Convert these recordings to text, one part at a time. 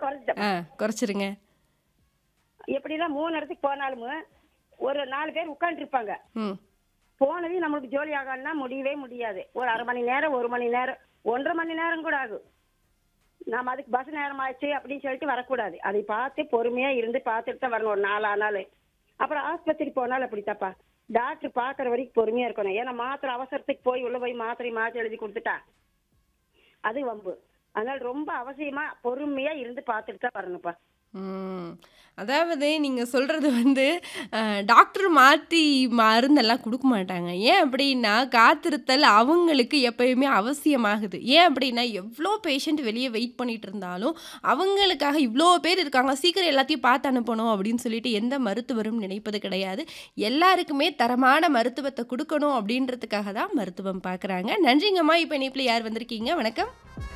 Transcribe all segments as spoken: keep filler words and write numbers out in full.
குறைச்சிட்டேன். ஆ குறைச்சிருங்க. எப்படின்னா மூணு இடத்துக்கு போனாலும் ஒரு நாலு பேர் உட்காந்துருப்பாங்க. ம். போனதையும் நம்மளுக்கு ஜோலி ஆகணும்னா முடியவே முடியாது. ஒரு அரை மணி நேரம் ஒரு மணி நேரம் ஒன்றரை மணி நேரம் கூட ஆகும். நாம அதுக்கு பஸ் நேரம் ஆச்சு அப்படின்னு சொல்லிட்டு வரக்கூடாது. அதை பார்த்து பொறுமையா இருந்து பார்த்துட்டு தான் வரணும் ஒரு நாலு ஆனாலும். அப்புறம் ஆஸ்பத்திரி போனாலும் அப்படித்தாப்பா. டாக்டர் பாக்குற வரைக்கும் பொறுமையா இருக்கணும். ஏன்னா மாத்திரை அவசரத்துக்கு போய் உள்ள போய் மாத்திரை மாற்றி எழுதி கொடுத்துட்டா அது வம்பு. அதனால ரொம்ப அவசியமா பொறுமையா இருந்து பார்த்துட்டு தான் வரணும்ப்பா. ம். அதாவது நீங்க சொல்றது வந்து அ டாக்டர் மாத்தி மருந்தெல்லாம் குடுக்க மாட்டாங்க. ஏன் அப்படின்னா, காத்திருத்தல் அவங்களுக்கு எப்பயுமே அவசியமாகுது. ஏன் அப்படின்னா, எவ்ளோ பேஷண்ட் வெளிய வெயிட் பண்ணிட்டு இருந்தாலும், அவங்களுக்காக இவ்ளோ பேர் இருக்காங்க. சீக்கிரம் எல்லாத்தையும் பார்த்து அனுப்பணும் அப்படின்னு சொல்லிட்டு எந்த மருத்துவரும் நினைப்பது கிடையாது. எல்லாருக்குமே தரமான மருத்துவத்த குடுக்கணும் அப்படின்றதுக்காக தான் மருத்துவம் பார்க்குறாங்க. நன்றிங்கம்மா. இப்ப இணைப்பில யார் வந்திருக்கீங்க? வணக்கம்.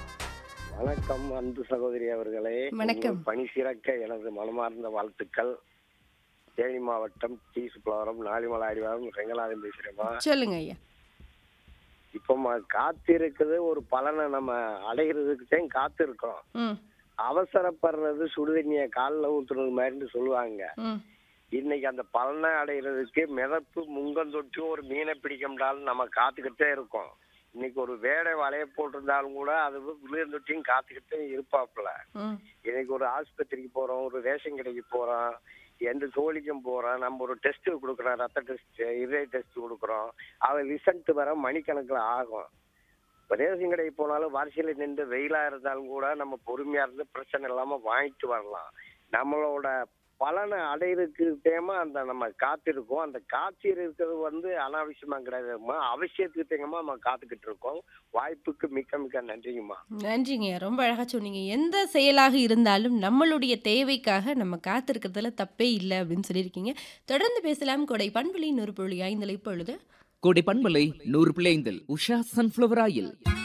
வணக்கம் அன்பு சகோதரி அவர்களே. வணக்கம். உங்கள் பணி சிறக்க எனது மனமார்ந்த வாழ்த்துக்கள். தேனி மாவட்டம் டி சுப்பலவரம் நாலிமலை அடிவாரம் ரெங்கநாதன் பேசுறேம்மா. சொல்லுங்க ஐயா. இப்போ காத்திருக்குது ஒரு பலனை நம்ம அடைகிறதுக்கு காத்து இருக்கோம். ம். அவசரப்படுறது சுடுதண்ணிய காலில் ஊத்துறது மாதிரின்னு சொல்லுவாங்க. ம். இன்னைக்கு அந்த பலனை அடைகிறதுக்கு மிதப்பு முங்கந்தொட்டி ஒரு மீனை பிடிக்கம்னாலும் நம்ம காத்துக்கிட்டே இருக்கோம். இன்னைக்கு ஒரு வேடை வலைய போட்டிருந்தாலும் கூட அது விழுந்தொட்டியும் காத்துக்கிட்டே இருப்பாப்புல. ம். இன்னைக்கு ஒரு ஆஸ்பத்திரிக்கு போறோம், ஒரு ரேஷன் கடைக்கு போறோம், எந்த தோழிக்கும் போறோம், நம்ம ஒரு டெஸ்ட் கொடுக்குறோம், ரத்த டெஸ்ட், இதய டெஸ்ட் கொடுக்குறோம், அவன் ரிசல்ட் வர மணிக்கணக்கில் ஆகும். இப்போ ரேஷன் கடைக்கு போனாலும் வரிசையில நின்று வெயிலா இருந்தாலும் கூட நம்ம பொறுமையா இருந்து பிரச்சனை இல்லாம வாங்கிட்டு வரலாம். நம்மளோட பலனை அடையிறதுக்கு தேமா அந்த நம்ம காத்திருக்கோம். அந்த காட்சி இருக்கிறது வந்து அனாவசியமா கிடையாதுமா, அவசியத்துக்கு தேங்கம்மா நம்ம காத்துக்கிட்டு இருக்கோம். வாய்ப்புக்கு மிக்க மிக்க நன்றிங்கம்மா. நன்றிங்க. ரொம்ப அழகா சொன்னீங்க. எந்த செயலாக இருந்தாலும் நம்மளுடைய தேவைக்காக நம்ம காத்திருக்கிறதுல தப்பே இல்ல அப்படின்னு சொல்லியிருக்கீங்க. தொடர்ந்து பேசலாம். கொடை பண்பலை நூறு புள்ளி ஐந்தில் இப்பொழுது கோடை பண்பலை நூறு பிள்ளைந்தில் உஷா சன்ஃப்ளவர் ஆயில்